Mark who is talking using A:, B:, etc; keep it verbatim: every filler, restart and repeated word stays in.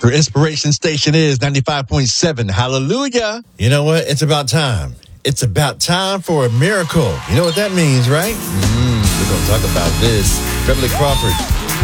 A: Your inspiration station is ninety-five point seven. Hallelujah.
B: You know what? It's about time. It's about time for a miracle. You know what that means, right? Mm, we're going to talk about this. Beverly Crawford.